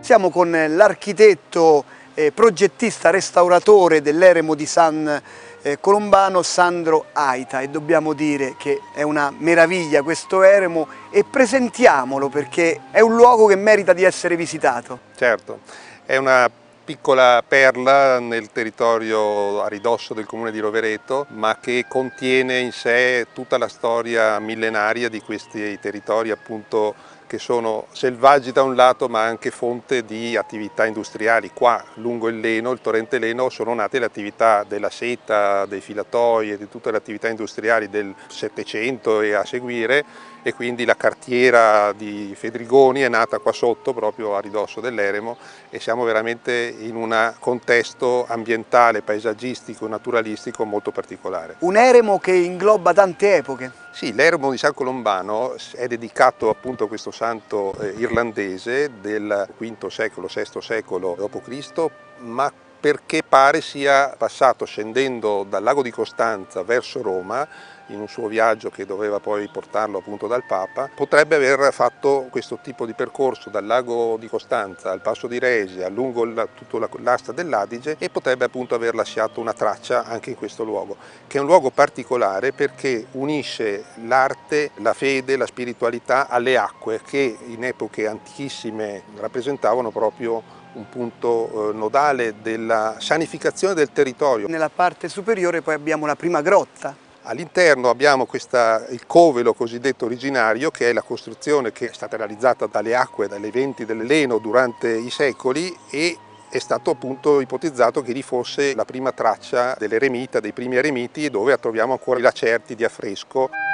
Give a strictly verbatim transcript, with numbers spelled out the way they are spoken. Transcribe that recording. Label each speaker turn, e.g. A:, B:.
A: Siamo con l'architetto, eh, progettista, restauratore dell'eremo di San eh, Colombano, Sandro Aita, e dobbiamo dire che è una meraviglia questo eremo e presentiamolo perché è un luogo che merita di essere visitato.
B: Certo, è una piccola perla nel territorio a ridosso del comune di Rovereto, ma che contiene in sé tutta la storia millenaria di questi territori, appunto, che sono selvaggi da un lato ma anche fonte di attività industriali. Qua lungo il Leno, il torrente Leno, sono nate le attività della seta, dei filatoi e di tutte le attività industriali del Settecento e a seguire, e quindi la cartiera di Fedrigoni è nata qua sotto, proprio a ridosso dell'eremo, e siamo veramente in un contesto ambientale, paesaggistico, naturalistico molto particolare.
A: Un eremo che ingloba tante epoche.
B: Sì, l'eremo di San Colombano è dedicato appunto a questo santo eh, irlandese del quinto secolo, sesto secolo dopo Cristo, ma perché pare sia passato scendendo dal lago di Costanza verso Roma in un suo viaggio che doveva poi portarlo appunto dal Papa. Potrebbe aver fatto questo tipo di percorso dal lago di Costanza al Passo di Resia, lungo la, tutta l'asta dell'Adige, e potrebbe appunto aver lasciato una traccia anche in questo luogo, che è un luogo particolare perché unisce l'arte, la fede, la spiritualità alle acque che in epoche antichissime rappresentavano proprio un punto nodale della sanificazione del territorio.
A: Nella parte superiore poi abbiamo la prima grotta.
B: All'interno abbiamo questa, il covelo cosiddetto originario, che è la costruzione che è stata realizzata dalle acque, dalle venti del Leno durante i secoli, e è stato appunto ipotizzato che vi fosse la prima traccia dell'eremita, dei primi eremiti, dove troviamo ancora i lacerti di affresco.